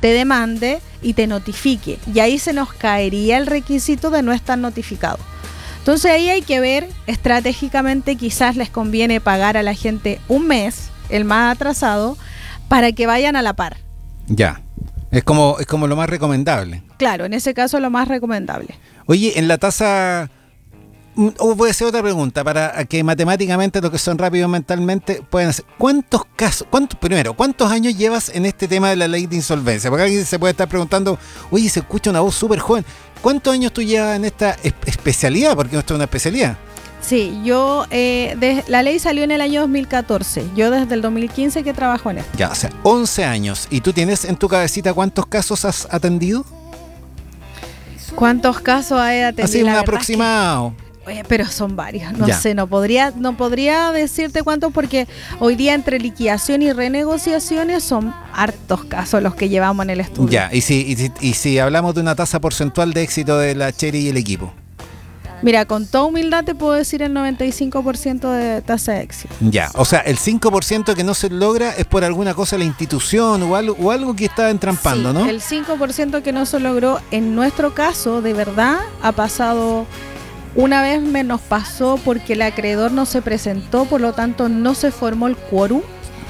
te demande y te notifique. Y ahí se nos caería el requisito de no estar notificado. Entonces ahí hay que ver estratégicamente, quizás les conviene pagar a la gente un mes, el más atrasado, para que vayan a la par. Ya, es como lo más recomendable. Claro, en ese caso lo más recomendable. Oye, en la tasa, voy a hacer otra pregunta para que matemáticamente los que son rápidos mentalmente puedan hacer. ¿Cuántos años llevas en este tema de la ley de insolvencia? Porque alguien se puede estar preguntando, oye, se escucha una voz súper joven. ¿Cuántos años tú llevas en esta especialidad? Porque esto es una especialidad. Sí, yo, la ley salió en el año 2014. Yo desde el 2015 que trabajo en esto. Ya, o sea, 11 años. ¿Y tú tienes en tu cabecita cuántos casos has atendido? ¿Cuántos casos he atendido? Así, un aproximado. Oye, pero son varios, no sé, no podría decirte cuántos porque hoy día entre liquidación y renegociaciones son hartos casos los que llevamos en el estudio. Ya, y si hablamos de una tasa porcentual de éxito de la Cheri y el equipo. Mira, con toda humildad te puedo decir el 95% de tasa de éxito. Ya, o sea, el 5% que no se logra es por alguna cosa de la institución o algo que está entrampando, sí, ¿no? El 5% que no se logró, en nuestro caso, de verdad, ha pasado. Una vez nos pasó porque el acreedor no se presentó, por lo tanto no se formó el quórum.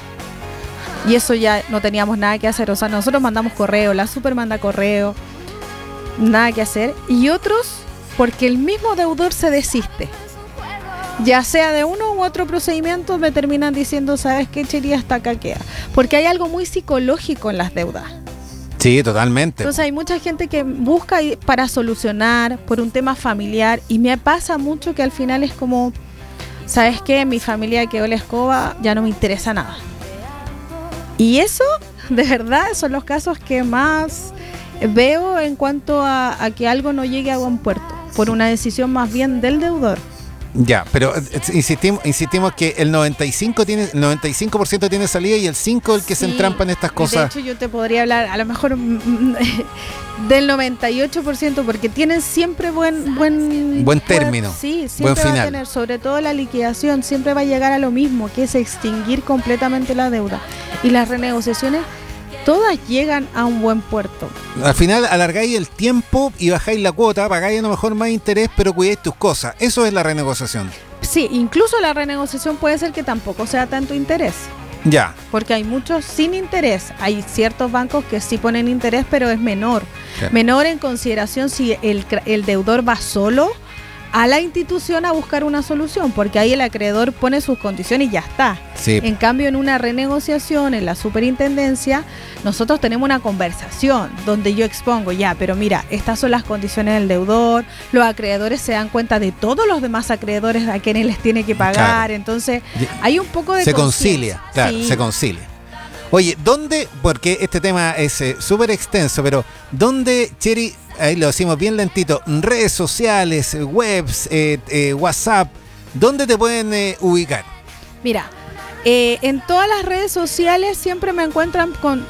Y eso ya no teníamos nada que hacer. O sea, nosotros mandamos correo, la super manda correo, nada que hacer. Y otros porque el mismo deudor se desiste. Ya sea de uno u otro procedimiento, me terminan diciendo, ¿sabes qué, Cheri? Hasta acá queda. Porque hay algo muy psicológico en las deudas. Sí, totalmente. Entonces hay mucha gente que busca para solucionar por un tema familiar y me pasa mucho que al final es como, ¿sabes qué? Mi familia quedó la escoba, ya no me interesa nada. Y eso, de verdad, son los casos que más veo en cuanto a que algo no llegue a buen puerto, por una decisión más bien del deudor. Ya, pero insistimos que el 95% tiene salida y el 5% el que se entrampa en estas cosas. De hecho, yo te podría hablar a lo mejor del 98% porque tienen siempre buen término. Sí, siempre buen va final. A tener, sobre todo la liquidación, siempre va a llegar a lo mismo, que es extinguir completamente la deuda. Y las renegociaciones todas llegan a un buen puerto. Al final alargáis el tiempo y bajáis la cuota, pagáis a lo mejor más interés, pero cuidáis tus cosas. Eso es la renegociación. Sí, incluso la renegociación puede ser que tampoco sea tanto interés. Ya. Porque hay muchos sin interés. Hay ciertos bancos que sí ponen interés, pero es menor. Claro. Menor en consideración si el deudor va solo a la institución a buscar una solución, porque ahí el acreedor pone sus condiciones y ya está. Sí. En cambio, en una renegociación, en la superintendencia, nosotros tenemos una conversación donde yo expongo, ya, pero mira, estas son las condiciones del deudor, los acreedores se dan cuenta de todos los demás acreedores a quienes les tiene que pagar, claro. Entonces hay un poco de se concilia, claro, sí. Se concilia. Oye, ¿dónde? Porque este tema es súper extenso, pero ¿dónde, Cheri? Ahí lo decimos bien lentito, redes sociales, webs, WhatsApp, ¿dónde te pueden ubicar? Mira, en todas las redes sociales siempre me encuentran con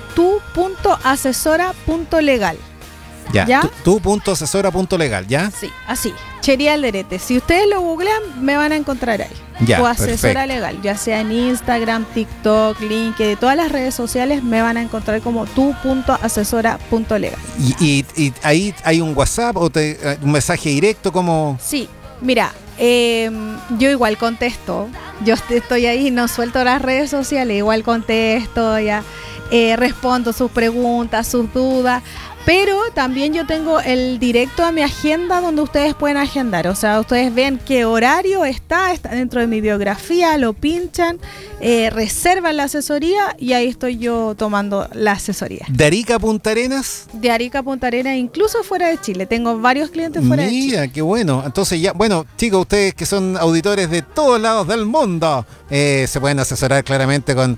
tu.asesora.legal. Ya. Tu.asesora.legal, ¿ya? Sí, así, Cheri Alderete. Si ustedes lo googlean, me van a encontrar ahí. Ya, tu asesora perfecto. legal, ya sea en Instagram, TikTok, LinkedIn, todas las redes sociales me van a encontrar como tu.asesora.legal. ¿Y ahí hay un WhatsApp o un mensaje directo como...? Sí, mira, yo igual contesto. Yo estoy ahí, no suelto las redes sociales, igual contesto, ya respondo sus preguntas, sus dudas. Pero también yo tengo el directo a mi agenda donde ustedes pueden agendar. O sea, ustedes ven qué horario está dentro de mi biografía, lo pinchan, reservan la asesoría y ahí estoy yo tomando la asesoría. ¿De Arica a Punta Arenas? De Arica a Punta Arenas, incluso fuera de Chile. Tengo varios clientes fuera de Chile. Mira, qué bueno. Entonces ya, bueno, chicos, ustedes que son auditores de todos lados del mundo, se pueden asesorar claramente con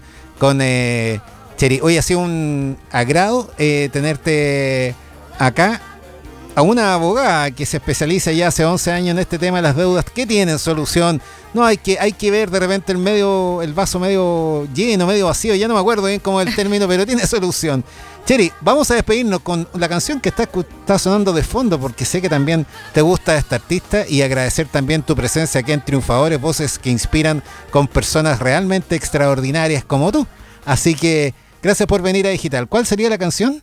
Cheri. Hoy ha sido un agrado tenerte acá, a una abogada que se especializa ya hace 11 años en este tema de las deudas que tienen solución. No hay que ver de repente el vaso medio lleno, medio vacío, ya no me acuerdo bien cómo es el término, pero tiene solución. Cheri, vamos a despedirnos con la canción que está sonando de fondo, porque sé que también te gusta esta artista, y agradecer también tu presencia aquí en Triunfadores, voces que inspiran con personas realmente extraordinarias como tú. Así que gracias por venir a Digital. ¿Cuál sería la canción?